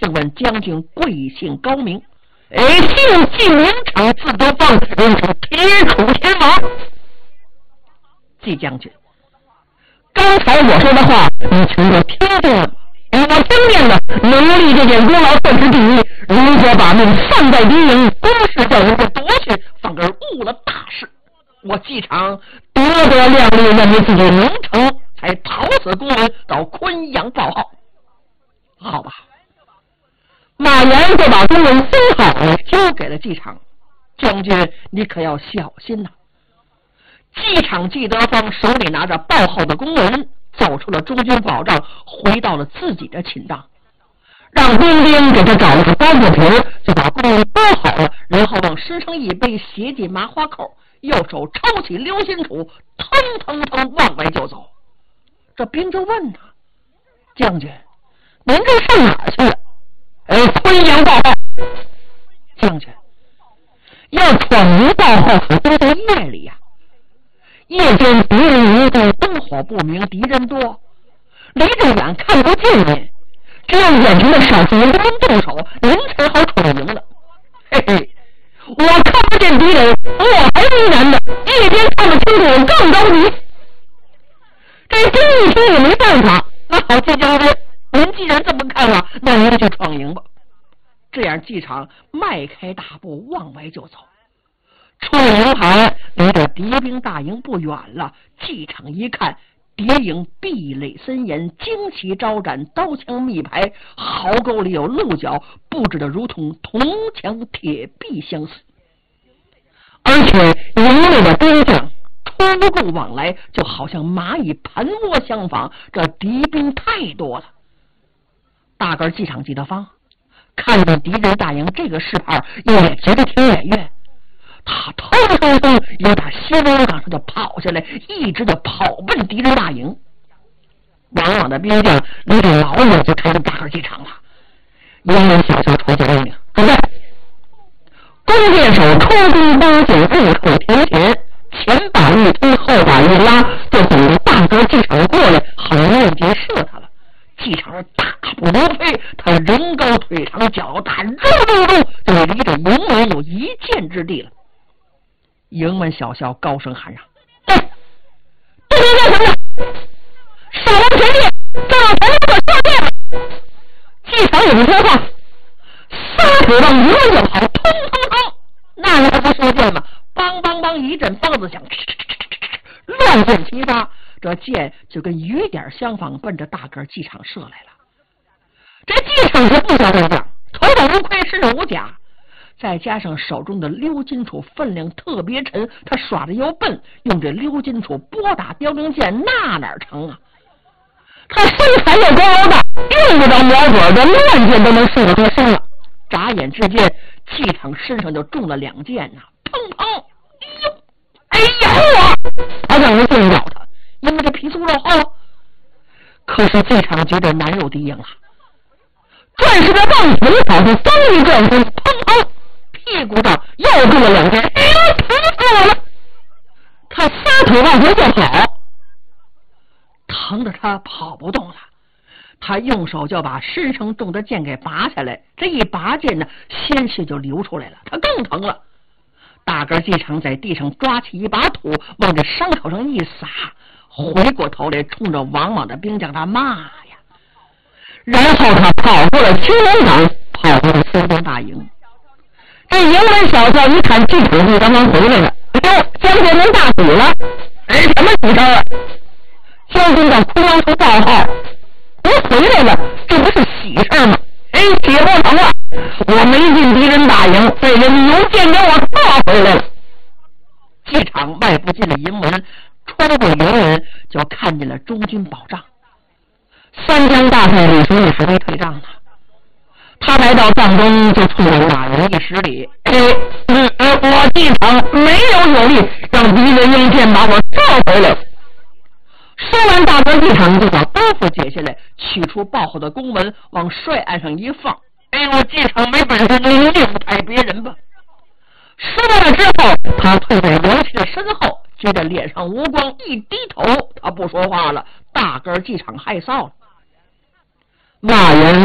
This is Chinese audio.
请问将军贵姓高明？姓纪名称，字德芳，人称铁杵天王。纪将军，刚才我说的话，你听着听见了吗？我听见了，努力这件功劳算是第一。如果把命丧在敌营，公事叫人家夺去，反而误了大事。我纪常得量力，认为自己能成，才讨死公文到昆阳报号。好吧，马援就把公文封好了，交给了纪常。将军，你可要小心呐！纪常纪德芳手里拿着报号的公文，走出了中军保障，回到了自己的寝帐，让兵丁给他找了个包子皮，就把公文包好了，然后往身上一背，斜进麻花扣，右手抽起流心杵，腾腾腾往外就走。这兵就问他：将军，您这上哪儿去了？昆阳报号。将军，要闯营报号可都在夜里呀。夜间敌人一度，灯火不明，敌人多，离着远看不见您，只有眼前的少数人动手，您才好闯营了。嘿嘿，我看不见敌人，我还为难的，夜间看不清楚，更着急。这兵一听也没办法，那好，纪将军，您既然这么看了，那您就去闯营吧。这样，纪常迈开大步往外就走。出营盘，离着敌兵大营不远了。纪常一看，敌营壁垒森严，旌旗招展，刀枪密排，壕沟里有鹿角，布置的如同铜墙铁壁相似。而且营内的兵将出入往来，就好像蚂蚁盘窝相仿，这敌兵太多了。大个纪常纪德芳看见敌人大营这个势派，也觉得挺眼冤。他腾腾腾由打西楼岗上就跑下来，一直就跑奔敌人大营。往往的兵将离着老远就看见大个纪常了。营门小校传下命令：准备！弓箭手出弓八九，入口填填，前把一推，后把一拉，就等着大个纪常过来，好用箭射他了。纪常大步如飞，他人高腿长，脚大，肉就离着营门有一箭之地了。营门小校高声喊嚷：这边干什么？守望前进，正往前面可射箭了。纪常也不说话，撒腿往营门就跑，通通通，那还不射箭吗？梆梆梆一阵梆子响，乱箭齐发，这箭就跟雨点相仿，奔着大个纪常射来了。这纪常是不小的将，头发无盔，身上无甲，再加上手中的鎏金杵分量特别沉，他耍的又笨，用这鎏金杵拨打凋零箭，那哪成啊？他身材又高大，用不着瞄准，这乱箭都能射到他身了。眨眼之间，纪常身上就中了2箭呐，砰砰！哎呦啊！他让人动咬他，因为这皮粗肉厚。可是纪常觉得难入敌营了，转身的往前跑，他刚一转身，砰砰！屁股上又中了2箭，哎呦，疼死我了！他撒腿往前就跑，疼得他跑不动了。他用手就把身上中的箭给拔下来，这一拔箭呢，鲜血就流出来了，他更疼了。大个纪常在地上抓起一把土，往这伤口上一撒，回过头来冲着往往的兵将他骂呀。然后他跑过了青龙岗，跑过了苏东大营。这营门小校一看纪常就刚刚回来了，哎呦，将军您大喜了！什么喜事啊？将军到昆阳城报号，您回来了，这不是喜事吗？喜不成了，我没进敌人大营，被人由箭给我射回来了。纪常迈步进了营门，穿过营门就看见了中军保障。三江大帅李叔也是没退让了，他来到帐中就冲着马云一施礼：我纪常没有力让敌人用箭把我射回来。说完，大个纪常就把包袱解下来，取出报后的公文，往帅案上一放。我纪常没本事，你另派别人吧。说完了之后，他退在刘琦的身后，接着脸上无光，一低头，他不说话了。大个纪常害臊了。马云